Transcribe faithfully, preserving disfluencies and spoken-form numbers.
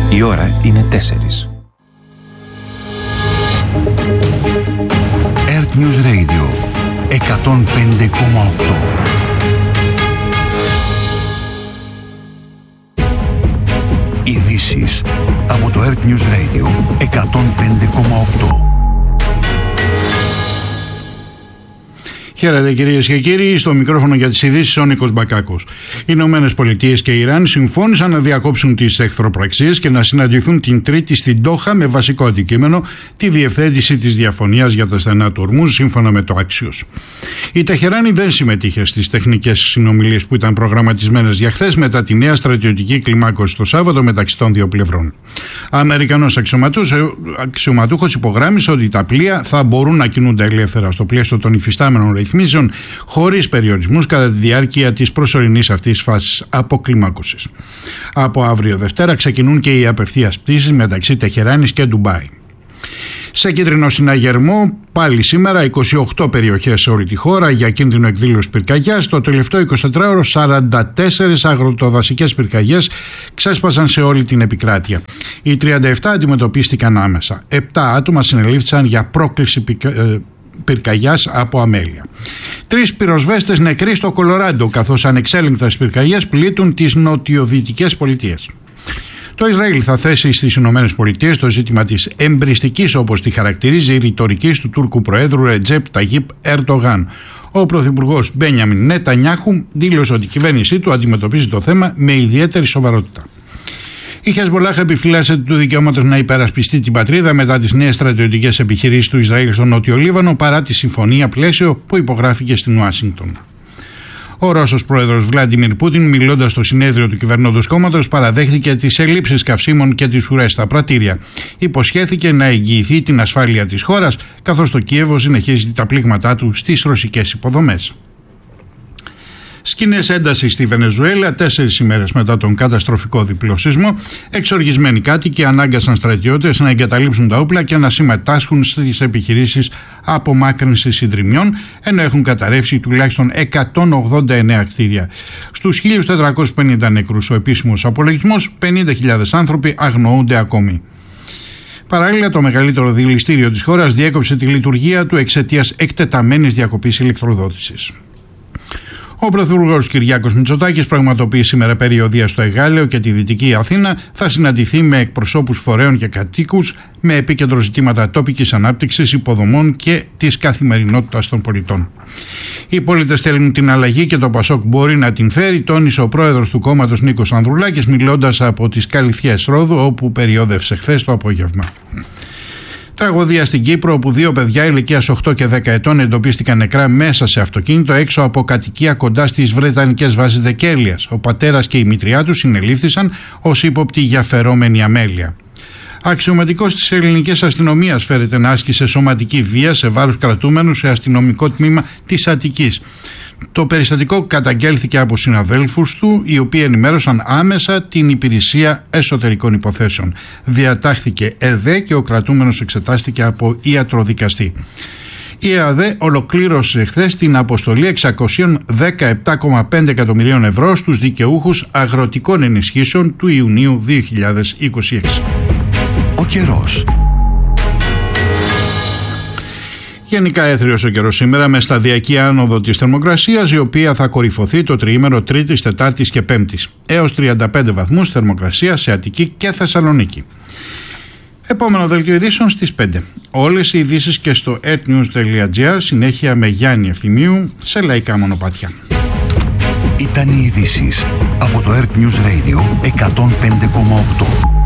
Η ώρα είναι τέσσερις. Earth News Radio εκατόν πέντε κόμμα οκτώ. Ειδήσεις από το Earth News Radio εκατόν πέντε κόμμα οκτώ. Χαίρετε κυρίες και κύριοι, στο μικρόφωνο για τις ειδήσεις ο Νίκος Μπακάκος. Οι Ηνωμένες Πολιτείες και η Ιράν συμφώνησαν να διακόψουν τις εχθροπραξίες και να συναντηθούν την Τρίτη στην Ντόχα με βασικό αντικείμενο τη διευθέτηση της διαφωνίας για τα στενά του Ορμούζ, σύμφωνα με το Axios. Η Τεχεράνη δεν συμμετείχε στις τεχνικές συνομιλίες που ήταν προγραμματισμένες για χθες μετά τη νέα στρατιωτική κλιμάκωση το Σάββατο μεταξύ των δύο πλευρών. Αμερικανός αξιωματούχος υπογράμμισε ότι τα πλοία θα μπορούν να κινούνται ελεύθερα στο πλαίσιο των υφιστάμενων ρυθμίσεων χωρίς περιορισμούς κατά τη διάρκεια της προσωρινής αυτής φάσης αποκλιμάκωσης. Από αύριο Δευτέρα ξεκινούν και οι απευθείας πτήσεις μεταξύ Τεχεράνης και Ντουμπάι. Σε κίτρινο συναγερμό, πάλι σήμερα είκοσι οκτώ περιοχές σε όλη τη χώρα για κίνδυνο εκδήλωση πυρκαγιάς. Το τελευταίο εικοσιτετράωρο σαράντα τέσσερις αγροτοδασικές πυρκαγιές ξέσπασαν σε όλη την επικράτεια. Οι τριάντα επτά αντιμετωπίστηκαν άμεσα. επτά άτομα συνελήφθησαν για πρόκληση πυρκαγιάς πυρκαγιάς από αμέλεια. Τρεις πυροσβέστες νεκροί στο Κολοράντο, καθώς ανεξέλεγκτες πυρκαγιές πλήττουν τις νοτιοδυτικές πολιτείες. Το Ισραήλ θα θέσει στις Ηνωμένες Πολιτείες το ζήτημα της εμπριστικής, όπως τη χαρακτηρίζει, ρητορικής του Τούρκου Προέδρου Ρετζέπ Ταγίπ Ερντογάν. Ο Πρωθυπουργός Μπένιαμιν Νετανιάχου δήλωσε ότι η κυβέρνησή του αντιμετωπίζει το θέμα με ιδιαίτερη σοβαρότητα. Η Χεσμολάχ επιφυλάσσεται του δικαιώματος να υπερασπιστεί την πατρίδα μετά τις νέες στρατιωτικές επιχειρήσεις του Ισραήλ στο Νότιο Λίβανο, παρά τη συμφωνία πλαίσιο που υπογράφηκε στην Ουάσιγκτον. Ο Ρώσος πρόεδρος Βλάντιμιρ Πούτιν, μιλώντας στο συνέδριο του κυβερνώντος κόμματος, παραδέχθηκε τις ελλείψεις καυσίμων και τις ουρές στα πρατήρια. Υποσχέθηκε να εγγυηθεί την ασφάλεια της χώρας, καθώς το Κίεβο συνεχίζει τα πλήγματά του στις ρωσικές υποδομές. Σκηνές έντασης στη Βενεζουέλα, τέσσερις ημέρες μετά τον καταστροφικό διπλό σεισμό. Εξοργισμένοι κάτοικοι ανάγκασαν στρατιώτες να εγκαταλείψουν τα όπλα και να συμμετάσχουν στις επιχειρήσεις απομάκρυνσης συντριμιών, ενώ έχουν καταρρεύσει τουλάχιστον εκατόν ογδόντα εννέα κτίρια. Στους χίλια τετρακόσιους πενήντα νεκρούς ο επίσημος απολογισμός, πενήντα χιλιάδες άνθρωποι αγνοούνται ακόμη. Παράλληλα, το μεγαλύτερο δηληστήριο της χώρας διέκοψε τη λειτουργία του εξαιτίας εκτεταμένης διακοπής ηλεκτροδότησης. Ο Πρωθυπουργός Κυριάκος Μητσοτάκης πραγματοποιεί σήμερα περιοδεία στο Εγάλεο και τη Δυτική Αθήνα. Θα συναντηθεί με εκπροσώπους φορέων και κατοίκους με επίκεντρο ζητήματα τοπικής ανάπτυξης, υποδομών και της καθημερινότητας των πολιτών. Οι πολίτες θέλουν την αλλαγή και το Πασόκ μπορεί να την φέρει, τόνισε ο πρόεδρος του κόμματος Νίκος Ανδρουλάκης, μιλώντας από τις Καλυθιές Ρόδου, όπου περιόδευσε χθες το απόγευμα. Τραγωδία στην Κύπρο, όπου δύο παιδιά ηλικίας οκτώ και δέκα ετών εντοπίστηκαν νεκρά μέσα σε αυτοκίνητο έξω από κατοικία κοντά στις βρετανικές βάσεις Δεκέλειας. Ο πατέρας και η μητριά τους συνελήφθησαν ως ύποπτοι για φερόμενη αμέλεια. Αξιωματικός της ελληνικής αστυνομίας φέρεται να άσκησε σωματική βία σε βάρος κρατούμενου σε αστυνομικό τμήμα της Αττικής. Το περιστατικό καταγγέλθηκε από συναδέλφους του, οι οποίοι ενημέρωσαν άμεσα την υπηρεσία εσωτερικών υποθέσεων. Διατάχθηκε ΕΔΕ και ο κρατούμενος εξετάστηκε από ιατροδικαστή. Η ΕΑΔΕ ολοκλήρωσε χθες την αποστολή εξακόσια δεκαεπτά κόμμα πέντε εκατομμυρίων ευρώ στους δικαιούχους αγροτικών ενισχύσεων του Ιουνίου δύο χιλιάδες είκοσι έξι. Ο καιρός. Γενικά έθριος ο καιρός σήμερα με σταδιακή άνοδο της θερμοκρασίας, η οποία θα κορυφωθεί το τριήμερο Τρίτης, Τετάρτης και Πέμπτης. Έως τριάντα πέντε βαθμούς θερμοκρασία σε Αττική και Θεσσαλονίκη. Επόμενο δελτίο ειδήσεων στις πέντε. Όλες οι ειδήσεις και στο earthnews τελεία gr, συνέχεια με Γιάννη Ευθυμίου σε λαϊκά μονοπάτια. Ήταν οι ειδήσεις από το Earth News Radio εκατόν πέντε κόμμα οκτώ.